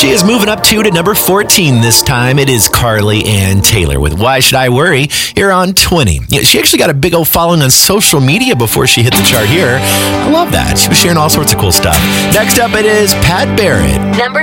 She is moving up to number 14 this time. It is Carly Ann Taylor with Why Should I Worry here on 20. She actually got a big old following on social media before she hit the chart here. I love that. She was sharing all sorts of cool stuff. Next up, it is Pat Barrett. Number